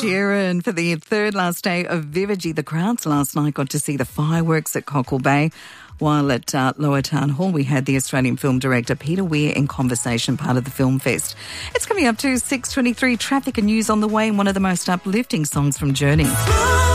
Sheeran for the third last day of Vivagy. The crowds last night got to see the fireworks at Cockle Bay. While at Lower Town Hall, we had the Australian film director Peter Weir in conversation, part of the Film Fest. It's coming up to 6:23. Traffic and news on the way, and one of the most uplifting songs from Journey.